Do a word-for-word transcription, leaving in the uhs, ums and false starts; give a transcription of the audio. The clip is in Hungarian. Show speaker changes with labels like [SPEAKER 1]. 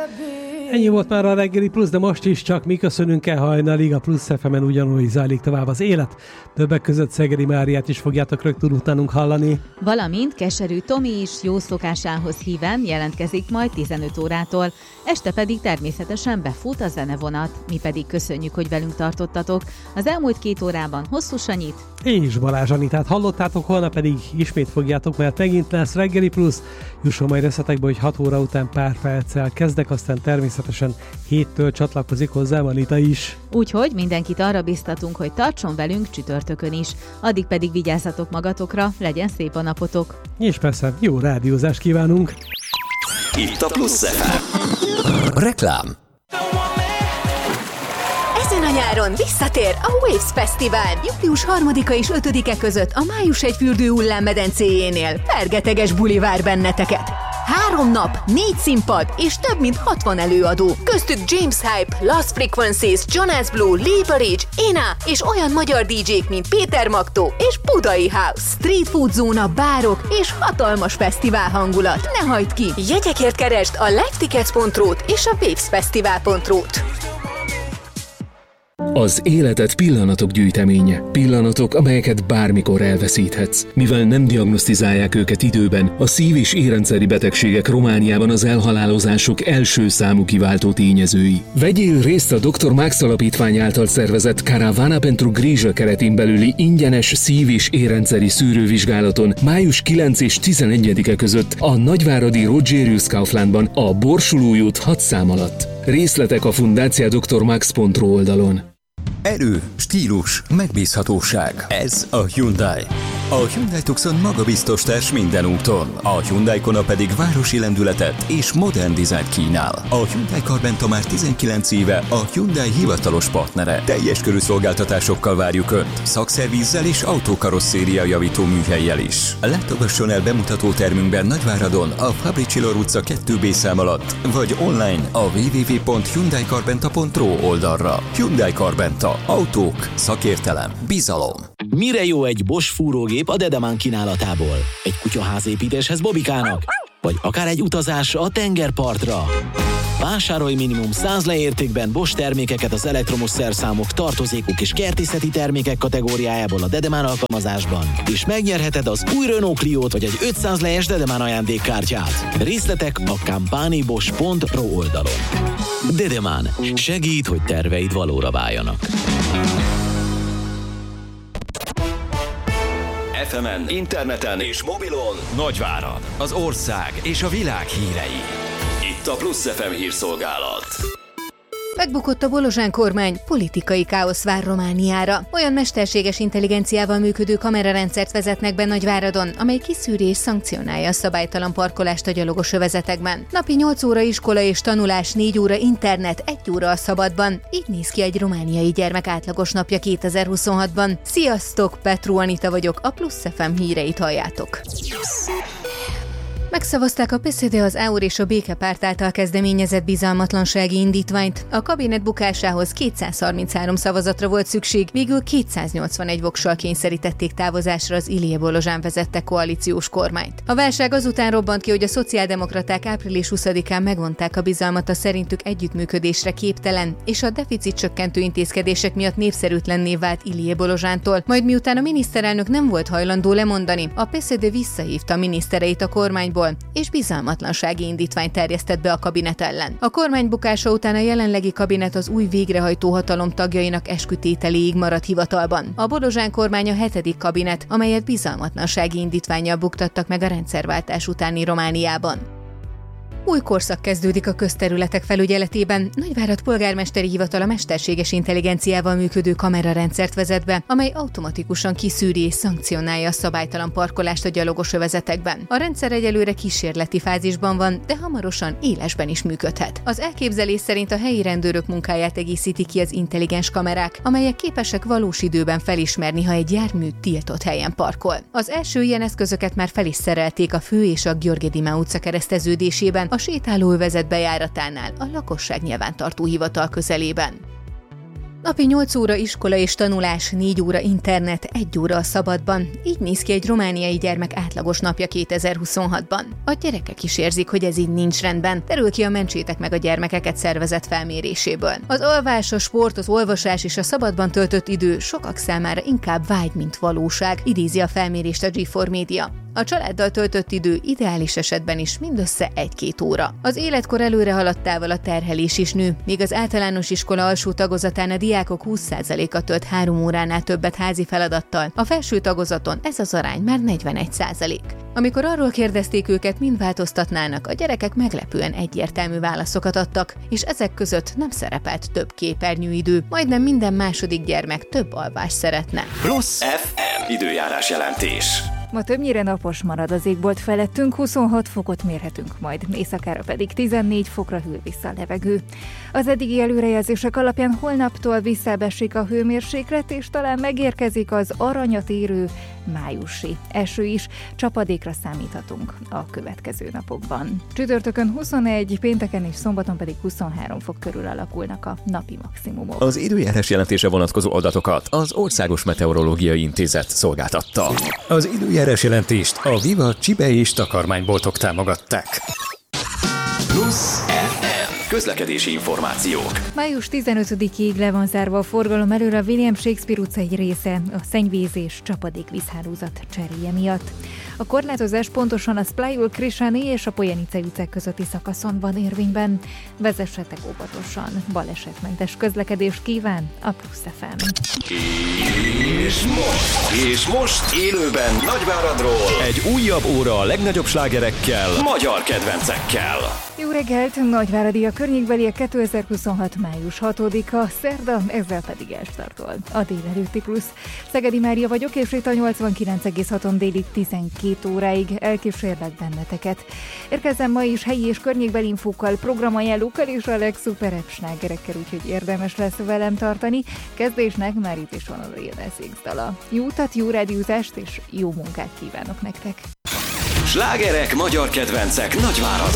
[SPEAKER 1] Ennyi volt már a reggeli plusz, de most is csak mi köszönünk el hajnalig. A Plusz ef emen ugyanúgy zajlik tovább az élet. Többek között Szegedi Máriát is fogjátok rögtön utánunk hallani.
[SPEAKER 2] Valamint Keserű Tomi is jó szokásához híven jelentkezik majd tizenöt órától. Este pedig természetesen befut a zenevonat. Mi pedig köszönjük, hogy velünk tartottatok. Az elmúlt két órában Hosszú Sanyit
[SPEAKER 1] és Balázs Anitát hallottátok, holnap pedig ismét fogjátok, mert megint lesz reggeli plusz. Jusson majd eszetekbe, hogy hat óra után pár perccel kezdek, aztán természetesen héttől csatlakozik hozzám Anita is.
[SPEAKER 2] Úgyhogy mindenkit arra biztatunk, hogy tartson velünk csütörtökön is. Addig pedig vigyázzatok magatokra, legyen szép a napotok.
[SPEAKER 1] És persze jó rádiózást kívánunk.
[SPEAKER 3] Itt a Plusz ef em. Reklám.
[SPEAKER 4] Ezen a nyáron visszatér a Waves Fesztivál. július harmadika és ötödike között a Május egy fürdő hullámmedencéjénél. Fergeteges buli vár benneteket. Három nap, négy színpad és több mint hatvan előadó. Köztük James Hype, Lost Frequencies, Jonas Blue, Lee Barrage, Ena és olyan magyar dé jék, mint Péter Magtó és Budai House. Street food zóna, bárok és hatalmas fesztivál hangulat. Ne hagyd ki! Jegyekért keresd a livetickets pont ru-t és a wavesfestival pont ru-t.
[SPEAKER 5] Az életed pillanatok gyűjteménye. Pillanatok, amelyeket bármikor elveszíthetsz. Mivel nem diagnosztizálják őket időben, a szív- és érrendszeri betegségek Romániában az elhalálozások első számú kiváltó tényezői. Vegyél részt a doktor Max Alapítvány által szervezett Caravana pentru Grijă keretén belüli ingyenes szív- és érrendszeri szűrővizsgálaton május kilencedike és tizenegyedike között a nagyváradi Rogerius Kauflandban a Borsulói út hat szám alatt. Részletek a fundácia doktor max pont ru oldalon.
[SPEAKER 3] Erő, stílus, megbízhatóság. Ez a Hyundai. A Hyundai Tucson magabiztos társ minden úton. A Hyundai Kona pedig városi lendületet és modern dizájnt kínál. A Hyundai Carventa már tizenkilenc éve a Hyundai hivatalos partnere. Teljes körű szolgáltatásokkal várjuk Önt. Szakszervízzel és autókarosszéria javító műhellyel is. Látogasson el bemutató termünkben Nagyváradon, a Fabricilor utca kettő bé szám alatt, vagy online a double-u double-u double-u pont hyundai carventa pont ru oldalra. Hyundai Carventa. Autók, szakértelem, bizalom.
[SPEAKER 6] Mire jó egy Bosch fúrógép a Dedeman kínálatából? Egy kutyaházépítéshez Bobikának? Vagy akár egy utazás a tengerpartra? Vásárolj minimum száz leértékben Bosch termékeket az elektromos szerszámok, tartozékok és kertészeti termékek kategóriájából a Dedeman alkalmazásban, és megnyerheted az új Renault Cliót vagy egy ötszáz lejes Dedeman ajándékkártyát. Részletek a campani bosch pont ru oldalon. Dedeman. Segít, hogy terveid valóra váljanak.
[SPEAKER 3] ef emen, interneten és mobilon Nagyvárad, az ország és a világ hírei. Itt a Plusz ef em hírszolgálat.
[SPEAKER 4] Megbukott a Bolozsán kormány, politikai káosz vár Romániára. Olyan mesterséges intelligenciával működő kamerarendszert vezetnek be Nagyváradon, amely kiszűri és szankcionálja a szabálytalan parkolást a gyalogos övezetekben. Napi nyolc óra iskola és tanulás, négy óra internet, egy óra a szabadban. Így néz ki egy romániai gyermek átlagos napja kétezer-huszonhatban. Sziasztok, Petru Anita vagyok, a Plusz ef em híreit halljátok. Megszavazták a pé es zé dé az é u er és a Békepárt által kezdeményezett bizalmatlansági indítványt. A kabinet bukásához kétszázharminchárom szavazatra volt szükség, végül kétszáznyolcvanegy vokszal kényszerítették távozásra az Ilie Bolozsán vezette koalíciós kormányt. A válság azután robbant ki, hogy a szociáldemokraták április huszadikán megvonták a bizalmat a szerintük együttműködésre képtelen, és a deficit csökkentő intézkedések miatt népszerűtlenné vált Ilie Bolozsántól, majd miután a miniszterelnök nem volt hajlandó lemondani, a pé es zé dé visszahívta a minisztereit a kormányból, és bizalmatlansági indítványt terjesztett be a kabinet ellen. A kormány bukása után a jelenlegi kabinet az új végrehajtó hatalom tagjainak eskütételéig maradt hivatalban. A Bolozsán kormány a hetedik kabinet, amelyet bizalmatlansági indítvánnyal buktattak meg a rendszerváltás utáni Romániában. Új korszak kezdődik a közterületek felügyeletében. Nagyvárad polgármesteri hivatala mesterséges intelligenciával működő kamerarendszert vezet be, amely automatikusan kiszűri és szankcionálja a szabálytalan parkolást a gyalogos övezetekben. A rendszer egyelőre kísérleti fázisban van, de hamarosan élesben is működhet. Az elképzelés szerint a helyi rendőrök munkáját egészíti ki az intelligens kamerák, amelyek képesek valós időben felismerni, ha egy jármű tiltott helyen parkol. Az első ilyen eszközöket már fel is szerelték a Fő és a Gheorghe Dima utca kereszteződésében, a sétálóövezet bejáratánál, a lakosság nyilvántartó hivatal közelében. Napi nyolc óra iskola és tanulás, négy óra internet, egy óra a szabadban. Így néz ki egy romániai gyermek átlagos napja kétezer-huszonhatban. A gyerekek is érzik, hogy ez így nincs rendben. Derül ki a Mentsétek meg a gyermekeket szervezet felméréséből. Az alvás, a sport, az olvasás és a szabadban töltött idő sokak számára inkább vágy, mint valóság, idézi a felmérést a G négy Media. A családdal töltött idő ideális esetben is mindössze egy-két óra. Az életkor előre haladtával a terhelés is nő, míg az általános iskola alsó tagozatán a diákok húsz százaléka tölt három óránál többet házi feladattal, a felső tagozaton ez az arány már negyvenegy százalék. Amikor arról kérdezték őket, mind változtatnának, a gyerekek meglepően egyértelmű válaszokat adtak, és ezek között nem szerepelt több képernyőidő, majdnem minden második gyermek több alvást szeretne.
[SPEAKER 3] Plusz ef em időjárás jelentés.
[SPEAKER 7] Ma többnyire napos marad az égbolt felettünk, huszonhat fokot mérhetünk majd, éjszakára pedig tizennégy fokra hűl vissza a levegő. Az eddigi előrejelzések alapján holnaptól visszaesik a hőmérséklet, és talán megérkezik az aranyat érő májusi eső is, csapadékra számíthatunk a következő napokban. Csütörtökön huszonegy, pénteken és szombaton pedig huszonhárom fok körül alakulnak a napi maximumok.
[SPEAKER 3] Az időjárás jelentése vonatkozó adatokat az Országos Meteorológiai Intézet szolgáltatta. Az időjárás jelentést a Viva Csibe és takarmányboltok támogatták. Plusz ef em közlekedési információk.
[SPEAKER 7] Május tizenötödikéig le van zárva a forgalom előre a William Shakespeare utca egy része a szennyvíz és csapadék vízhálózat cseréje miatt. A korlátozás pontosan a Splájul Krisani és a Pojenicei utcák közötti szakaszon van érvényben. Vezessetek óvatosan, balesetmentes közlekedést kíván a Plusz ef em.
[SPEAKER 3] És most, és most élőben Nagyváradról egy újabb óra a legnagyobb slágerekkel, magyar kedvencekkel.
[SPEAKER 7] Jó reggelt! Nagyváradi a környékbeliek kétezer-huszonhat. május hatodika, szerda, ezzel pedig elstartol a délelőtti Plusz. Szegedi Mária vagyok, és itt a nyolcvankilenc egész haton délig tizenkét óráig elkísérlek benneteket. Érkezem ma is helyi és környékbeli infókkal, programajánlókkal és a legszuperebb slágerekkel, úgyhogy érdemes lesz velem tartani. Kezdésnek már itt is van a Real Six dala. Jó utat, jó rádiózást és jó munkát kívánok nektek!
[SPEAKER 3] Slágerek, magyar kedvencek Nagyváradon.